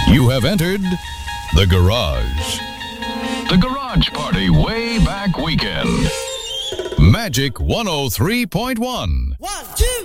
You have entered the garage. The Garage Party Way Back Weekend. Magic 103.1. 1, 2.